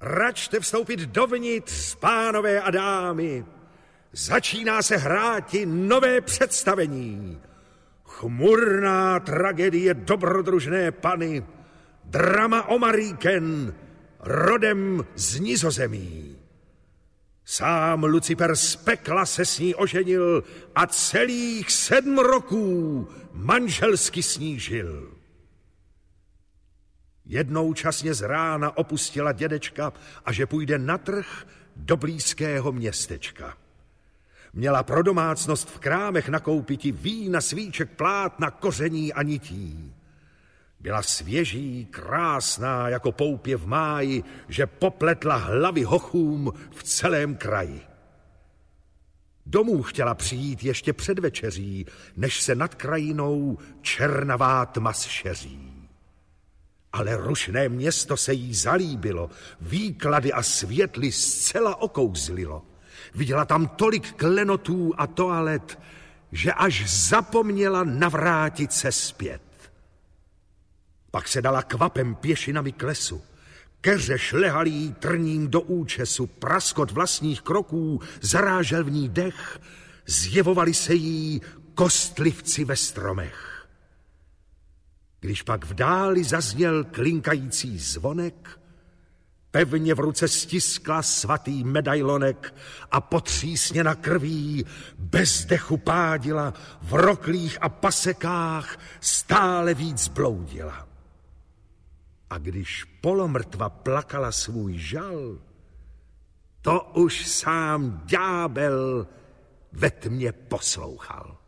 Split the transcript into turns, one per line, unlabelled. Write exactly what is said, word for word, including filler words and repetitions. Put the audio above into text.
račte vstoupit dovnitř, pánové a dámy. Začíná se hráti nové představení. Chmurná tragédie dobrodružné Panny, drama o Maríken, rodem z Nizozemí. Sám Lucifer z pekla se s ní oženil a celých sedm roků manželsky s ní žil. Jednou časně z rána opustila dědečka a že půjde na trh do blízkého městečka. Měla pro domácnost v krámech nakoupiti vína, svíček, plátna, koření a nití. Byla svěží, krásná jako poupě v máji, že popletla hlavy hochům v celém kraji. Domů chtěla přijít ještě před večeří, než se nad krajinou černavá tma zšeří. Ale rušné město se jí zalíbilo, výklady a světly zcela okouzlilo. Viděla tam tolik klenotů a toalet, že až zapomněla navrátit se zpět. Pak se dala kvapem pěšinami k lesu. Keře šlehaly jí trním do účesu, praskot vlastních kroků zarážel v ní dech, zjevovali se jí kostlivci ve stromech. Když pak v dáli zazněl klinkající zvonek, pevně v ruce stiskla svatý medailonek a potřísněna krví bez dechu pádila, v roklích a pasekách stále víc bloudila. A když polomrtva plakala svůj žal, to už sám ďábel ve tmě poslouchal.